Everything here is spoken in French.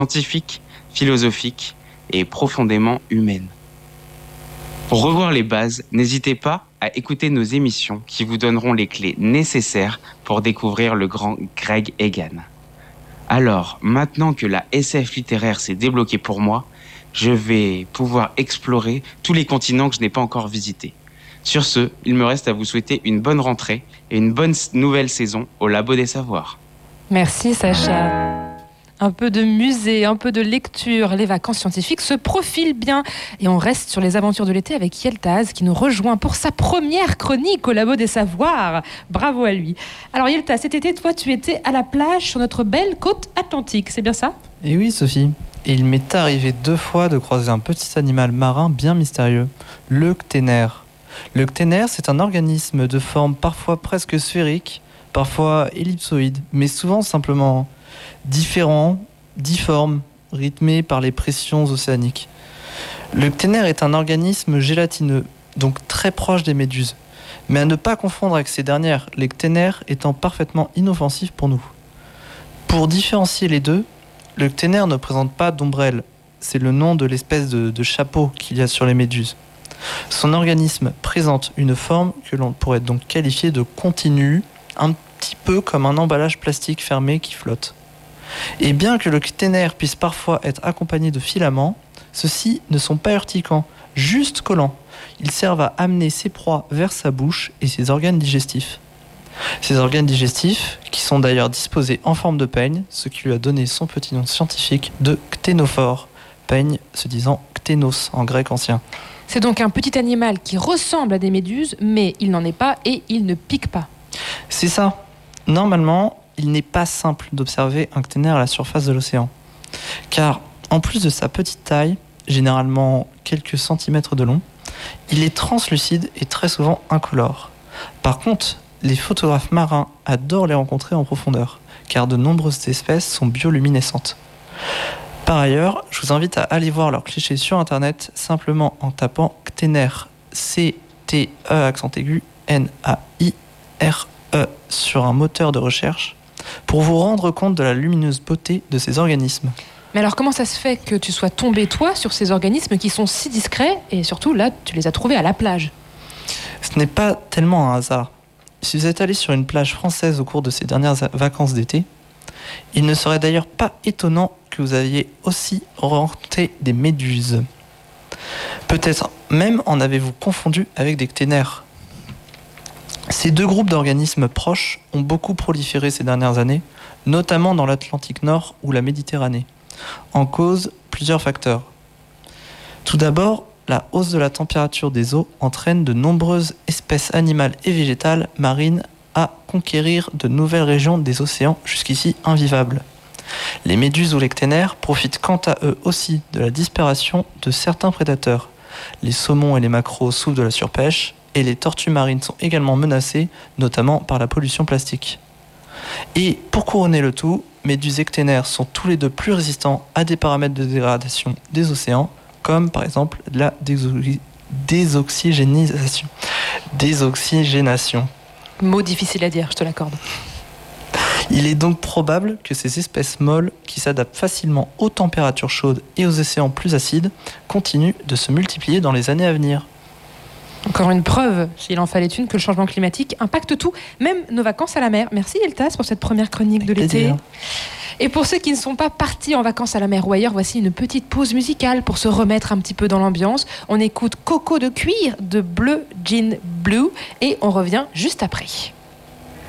scientifique, philosophique et profondément humaine. Pour revoir les bases, n'hésitez pas à écouter nos émissions qui vous donneront les clés nécessaires pour découvrir le grand Greg Egan. Alors, maintenant que la SF littéraire s'est débloquée pour moi, je vais pouvoir explorer tous les continents que je n'ai pas encore visités. Sur ce, il me reste à vous souhaiter une bonne rentrée et une bonne nouvelle saison au Labo des Savoirs. Merci Sacha. Un peu de musée, un peu de lecture, les vacances scientifiques se profilent bien. Et on reste sur les aventures de l'été avec Yeltaz qui nous rejoint pour sa première chronique au Labo des Savoirs. Bravo à lui. Alors Yeltaz, cet été, toi tu étais à la plage sur notre belle côte atlantique, c'est bien ça ? Et oui Sophie, et il m'est arrivé 2 fois de croiser un petit animal marin bien mystérieux, le cténaire. Le cténaire, c'est un organisme de forme parfois presque sphérique, parfois ellipsoïde, mais souvent simplement différent, difforme, rythmé par les pressions océaniques. Le cténaire est un organisme gélatineux, donc très proche des méduses, mais à ne pas confondre avec ces dernières, les cténaires étant parfaitement inoffensifs pour nous. Pour différencier les deux, le cténaire ne présente pas d'ombrelle, c'est le nom de l'espèce de chapeau qu'il y a sur les méduses. Son organisme présente une forme que l'on pourrait donc qualifier de continue, un petit peu comme un emballage plastique fermé qui flotte. Et bien que le cténaire puisse parfois être accompagné de filaments, ceux-ci ne sont pas urticants, juste collants. Ils servent à amener ses proies vers sa bouche et ses organes digestifs. Ces organes digestifs, qui sont d'ailleurs disposés en forme de peigne, ce qui lui a donné son petit nom scientifique de cténophore, peigne se disant cténos en grec ancien. C'est donc un petit animal qui ressemble à des méduses, mais il n'en est pas et il ne pique pas. C'est ça. Normalement, il n'est pas simple d'observer un cténaire à la surface de l'océan. Car, en plus de sa petite taille, généralement quelques centimètres de long, il est translucide et très souvent incolore. Par contre, les photographes marins adorent les rencontrer en profondeur, car de nombreuses espèces sont bioluminescentes. Par ailleurs, je vous invite à aller voir leurs clichés sur internet simplement en tapant cténaire, C-T-E accent aigu, N-A-I-R-E sur un moteur de recherche pour vous rendre compte de la lumineuse beauté de ces organismes. Mais alors comment ça se fait que tu sois tombé toi sur ces organismes qui sont si discrets et surtout là tu les as trouvés à la plage ? Ce n'est pas tellement un hasard. Si vous êtes allé sur une plage française au cours de ces dernières vacances d'été, il ne serait d'ailleurs pas étonnant que vous aviez aussi rencontré des méduses. Peut-être même en avez-vous confondu avec des cténaires. Ces 2 groupes d'organismes proches ont beaucoup proliféré ces dernières années, notamment dans l'Atlantique Nord ou la Méditerranée. En cause, plusieurs facteurs. Tout d'abord, la hausse de la température des eaux entraîne de nombreuses espèces animales et végétales marines à conquérir de nouvelles régions des océans jusqu'ici invivables. Les méduses ou les cténaires profitent quant à eux aussi de la disparition de certains prédateurs. Les saumons et les maquereaux souffrent de la surpêche et les tortues marines sont également menacées, notamment par la pollution plastique. Et pour couronner le tout, méduses et cténaires sont tous les deux plus résistants à des paramètres de dégradation des océans, comme par exemple la désoxygénation. Mot difficile à dire, je te l'accorde. Il est donc probable que ces espèces molles, qui s'adaptent facilement aux températures chaudes et aux océans plus acides, continuent de se multiplier dans les années à venir. Encore une preuve, s'il en fallait une, que le changement climatique impacte tout, même nos vacances à la mer. Merci Yeltaz pour cette première chronique de l'été. Et pour ceux qui ne sont pas partis en vacances à la mer ou ailleurs, voici une petite pause musicale pour se remettre un petit peu dans l'ambiance. On écoute Coco de cuir de Bleu Jean Blue et on revient juste après.